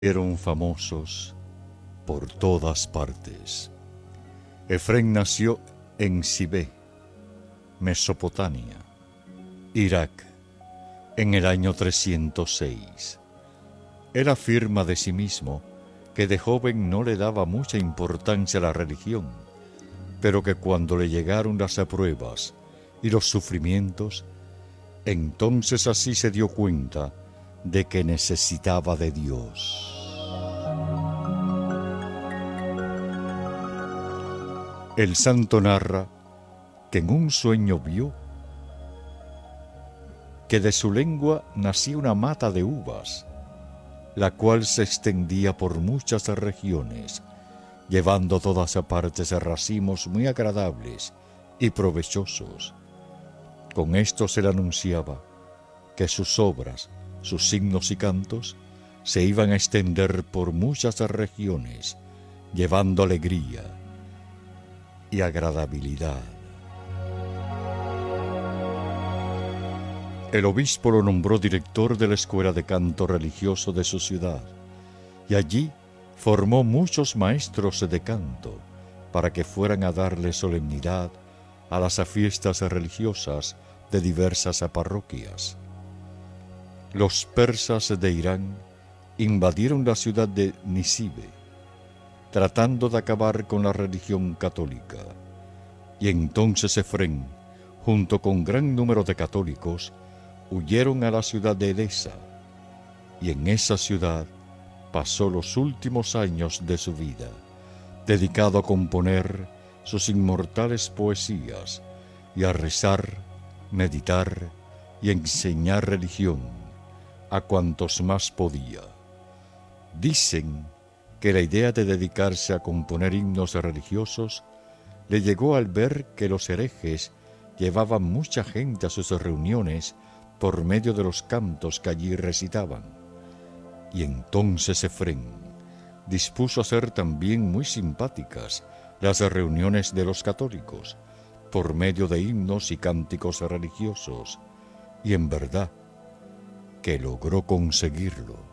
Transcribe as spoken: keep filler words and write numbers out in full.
Eran famosos por todas partes. Efrén nació en Sibé, Mesopotamia, Irak, en el año trescientos seis. Él afirma de sí mismo que de joven no le daba mucha importancia a la religión, pero que cuando le llegaron las pruebas y los sufrimientos, entonces así se dio cuenta de que necesitaba de Dios. El santo narra que en un sueño vio que de su lengua nacía una mata de uvas, la cual se extendía por muchas regiones, llevando a todas partes racimos muy agradables y provechosos. Con esto se le anunciaba que sus obras, sus signos y cantos se iban a extender por muchas regiones, llevando alegría y agradabilidad. El obispo lo nombró director de la escuela de canto religioso de su ciudad, y allí formó muchos maestros de canto para que fueran a darle solemnidad a las fiestas religiosas de diversas parroquias. Los persas de Irán invadieron la ciudad de Nisibe, tratando de acabar con la religión católica, y entonces Efrén, junto con gran número de católicos, huyeron a la ciudad de Edesa, y en esa ciudad pasó los últimos años de su vida, dedicado a componer sus inmortales poesías y a rezar, meditar y enseñar religión a cuantos más podía. Dicen que la idea de dedicarse a componer himnos religiosos le llegó al ver que los herejes llevaban mucha gente a sus reuniones por medio de los cantos que allí recitaban. Y entonces Efrén dispuso a hacer también muy simpáticas las reuniones de los católicos por medio de himnos y cánticos religiosos, y en verdad que logró conseguirlo.